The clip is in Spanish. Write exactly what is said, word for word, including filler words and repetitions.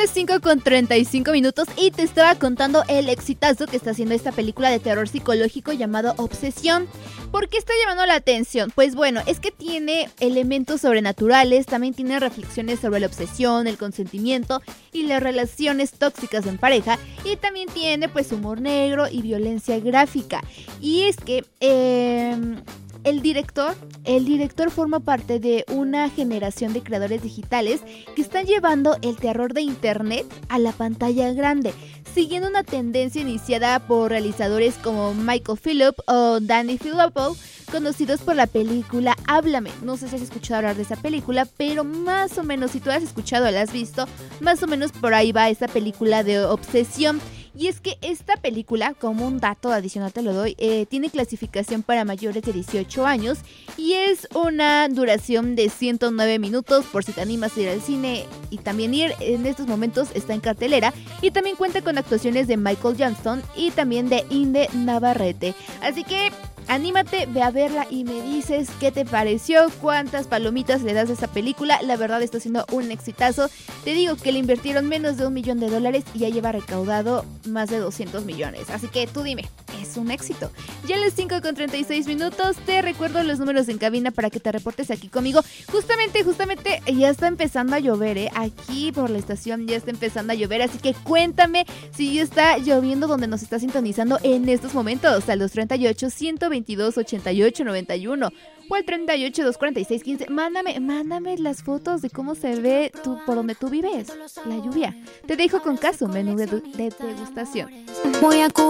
las cinco con treinta y cinco minutos y te estaba contando el exitazo que está haciendo esta película de terror psicológico llamado Obsesión. ¿Por qué está llamando la atención? Pues bueno, es que tiene elementos sobrenaturales, también tiene reflexiones sobre la obsesión, el consentimiento y las relaciones tóxicas en pareja, y también tiene pues humor negro y violencia gráfica. Y es que eh, el director, el director forma parte de una generación de creadores digitales que están llevando el terror de internet a la pantalla grande, siguiendo una tendencia iniciada por realizadores como Michael Phillip o Danny Filippo, conocidos por la película Háblame. No sé si has escuchado hablar de esa película, pero más o menos, si tú has escuchado o la has visto, más o menos por ahí va esta película de Obsesión. Y es que esta película, como un dato adicional te lo doy, eh, tiene clasificación para mayores de dieciocho años y es una duración de ciento nueve minutos, por si te animas a ir al cine y también ir. En estos momentos está en cartelera y también cuenta con actuaciones de Michael Johnston y también de Inde Navarrete. Así que anímate, ve a verla y me dices qué te pareció, cuántas palomitas le das a esta película. La verdad está siendo un exitazo. Te digo que le invirtieron menos de un millón de dólares y ya lleva recaudado más de doscientos millones. Así que tú dime, es un éxito. Ya a las cinco con treinta y seis minutos te recuerdo los números en cabina para que te reportes aquí conmigo. Justamente, justamente ya está empezando a llover, ¿eh? Aquí por la estación ya está empezando a llover, así que cuéntame si ya está lloviendo donde nos está sintonizando en estos momentos. A los treinta y ocho, ciento veintidós, ochenta y ocho, noventa y uno o al treinta y ocho, doscientos cuarenta y seis, quince. Mándame, mándame las fotos de cómo se ve tú, por donde tú vives, la lluvia. Te dejo con Caso, menú de, de degustación. Voy a